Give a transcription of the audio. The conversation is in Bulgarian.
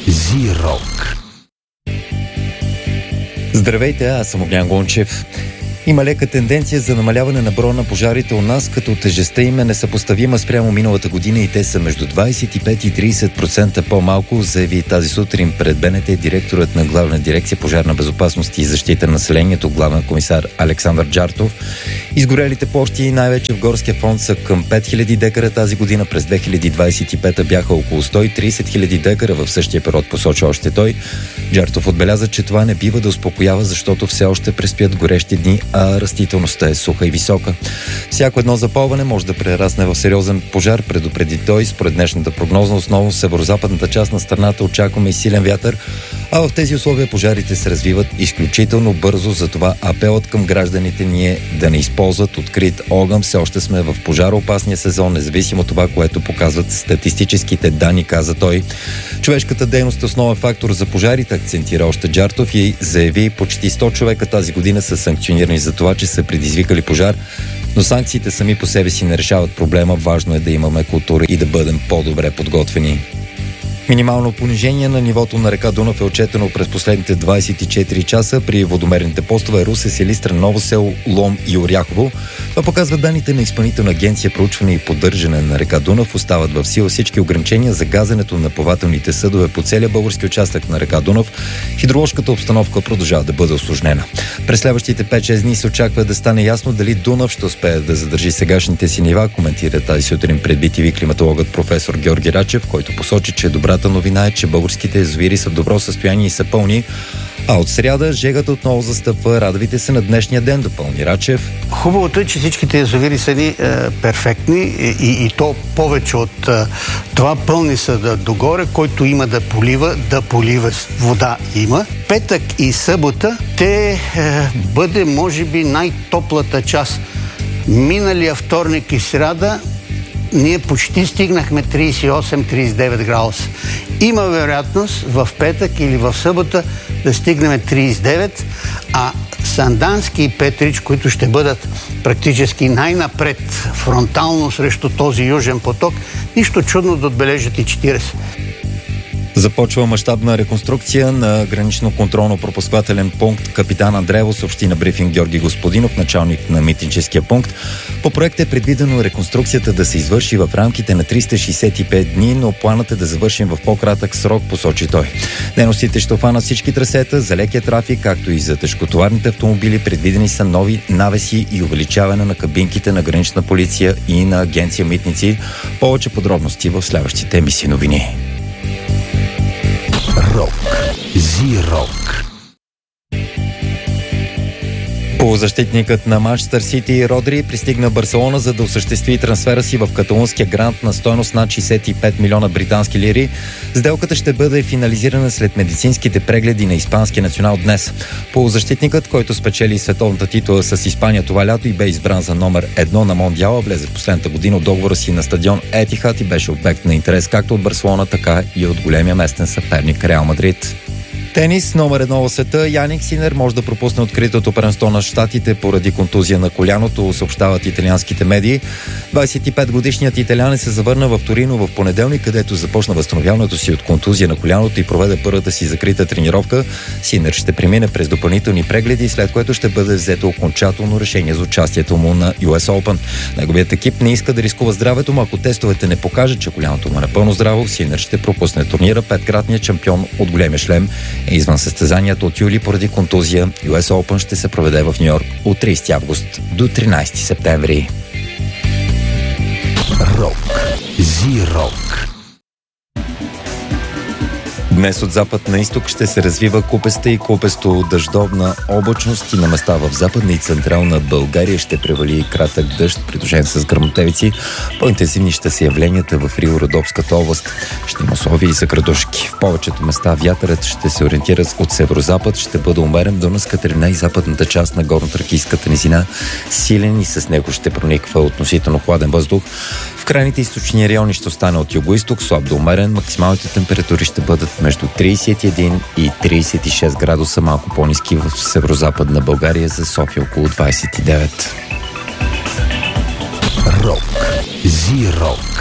Зирок. Здравейте, аз съм Огнян Гончев. Има лека тенденция за намаляване на броя на пожарите у нас, като тежестта им е несъпоставима спрямо миналата година и те са между 25 и 30% по-малко, заяви тази сутрин пред БНТ директорът на Главна дирекция пожарна безопасност и защита на населението, главен комисар Александър Джартов. Изгорелите площи, най-вече в горския фонд, са към 5000 декара тази година. През 2025 бяха около 130 000 декара, в същия период посочи още той. Джартов отбеляза, че това не бива да успокоява, защото все още предстоят горещи дни, а растителността е суха и висока. Всяко едно запалване може да прерасне в сериозен пожар, предупреди той. Според днешната прогноза, основно в северозападната част на страната очакваме и силен вятър, а в тези условия пожарите се развиват изключително бързо. Затова апелът към гражданите ни е да не използват открит огън. Все още сме в пожароопасния сезон, независимо от това, което показват статистическите данни, каза той. Човешката дейност е основен фактор за пожарите, акцентира още Джартов и заяви, почти 100 човека тази година са санкционирани за това, че са предизвикали пожар, но санкциите сами по себе си не решават проблема. Важно е да имаме култура и да бъдем по-добре подготвени. Минимално понижение на нивото на река Дунав е отчетено през последните 24 часа при водомерните постове Русе, Силистра, Ново село, Лом и Оряхово. Това показва данните на Изпълнителна агенция проучване и поддържане на река Дунав. Остават в сила всички ограничения за газенето на плавателните съдове по целия български участък на река Дунав. Хидроложката обстановка продължава да бъде усложнена. През следващите 5-6 дни се очаква да стане ясно дали Дунав ще успее да задържи сегашните си нива, коментира тази сутрин пред BTV климатологът професор Георги Рачев, който посочи, че добрата новина е, че българските язовири са в добро състояние и са пълни, а от сряда жегата отново застъпва. Радвайте се на днешния ден, допълни Рачев. Хубавото е, че всичките язовири са ни перфектни и то повече от това, пълни са догоре, който има да полива, вода има. Петък и събота те бъде може би най-топлата част. Миналия вторник и сряда ние почти стигнахме 38-39 градуса. Има вероятност в петък или в събота да стигнем 39, а Сандански и Петрич, които ще бъдат практически най-напред фронтално срещу този южен поток, нищо чудно да отбележат и 40. Започва мащабна реконструкция на гранично-контролно-пропускателен пункт Капитан Андреево, съобщи на брифинг Георги Господинов, началник на митническия пункт. По проект е предвидено реконструкцията да се извърши в рамките на 365 дни, но планът е да завършим в по-кратък срок, посочи той. Дейностите ще обхванат всички трасета за лекия трафик, както и за тежкотоварните автомобили. Предвидени са нови навеси и увеличаване на кабинките на гранична полиция и на агенция Митници. Повече подробности в следващите емисии новини. Зирок. Полузащитникът на Манчестър Сити Родри пристигна в Барселона, за да осъществи трансфера си в каталунския грант на стойност над 65 милиона британски лири. Сделката ще бъде финализирана след медицинските прегледи на испанския национал днес. Полузащитникът, който спечели световната титла с Испания това лято и бе избран за номер 1 на Мондиала, влезе в последната година от договора си на стадион Етихад и беше обект на интерес както от Барселона, така и от големия местен съперник Реал Мадрид. Тенис, номер 1 в света, Яник Синер може да пропусне откритото първенство на щатите поради контузия на коляното, съобщават италианските медии. 25-годишният италианец се завърна в Торино в понеделник, където започна възстановяването си от контузия на коляното и проведе първата си закрита тренировка. Синер ще премине през допълнителни прегледи, след което ще бъде взето окончателно решение за участието му на US Open. Неговият екип не иска да рискува здравето му, ако тестовете не покажат, че коляното му е напълно здраво. Синер ще пропусне турнира. Петкратният шампион от големия шлем е извън състезанието от юли поради контузия. US Open ще се проведе в Ню-Йорк от 30 август до 13 септември. Зирок. Днес от запад на изток ще се развива купеста и купесто-дъждовна облачност и на места в западна и централна България ще превали кратък дъжд, придружен с гръмотевици. По-интензивни ще са явленията в Рио-Родопската област. Ще има условия и за градушки. В повечето места вятърът ще се ориентира от северозапад, ще бъде умерен до Наскатерина и западната част на горно-тракийската низина. Силен и с него ще прониква относително хладен въздух. В крайните източни райони ще остане от юго-исток, слаб до умерен. Максималните температури ще бъдат между 31 и 36 градуса, малко по-ниски в северозападна България, за София около 29. Зирок.